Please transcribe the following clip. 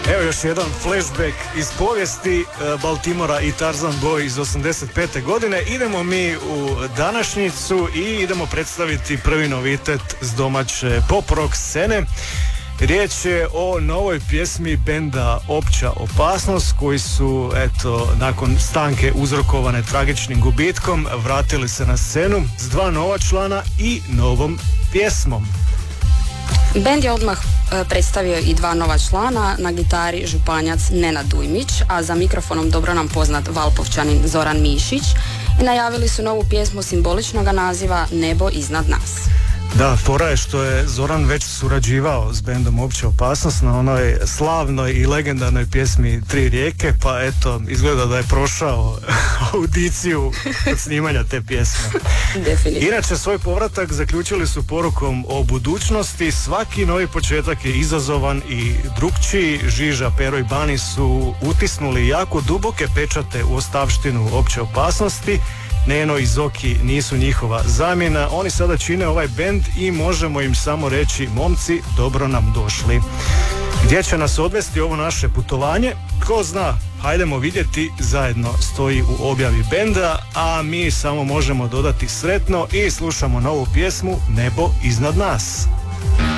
Evo još jedan flashback iz povijesti Baltimora i Tarzan Boy iz 85. godine. Idemo mi u današnjicu i idemo predstaviti prvi novitet s domaće pop rock scene. Riječ je o novoj pjesmi benda Opća opasnost, koji su, eto, nakon stanke uzrokovane tragičnim gubitkom, vratili se na scenu s 2 nova člana i novom pjesmom. Bend je odmah predstavio i 2 nova člana, na gitari županjac Nenad Dujmić, a za mikrofonom dobro nam poznat Valpovčanin Zoran Mišić, i najavili su novu pjesmu simboličnog naziva Nebo iznad nas. Da, fora je što je Zoran već surađivao s bendom Opća opasnost na onoj slavnoj i legendarnoj pjesmi Tri rijeke, pa eto, izgleda da je prošao audiciju od snimanja te pjesme. Definitivno. Inače, svoj povratak zaključili su porukom o budućnosti. Svaki novi početak je izazovan i drukčiji. Žiža, Pero i Bani su utisnuli jako duboke pečate u ostavštinu Opće opasnosti. Neno i Zoki nisu njihova zamjena. Oni sada čine ovaj bend i možemo im samo reći: momci, dobro nam došli. Gdje će nas odvesti ovo naše putovanje? Tko zna, hajdemo vidjeti. Zajedno stoji u objavi benda, a mi samo možemo dodati sretno i slušamo novu pjesmu Nebo iznad nas.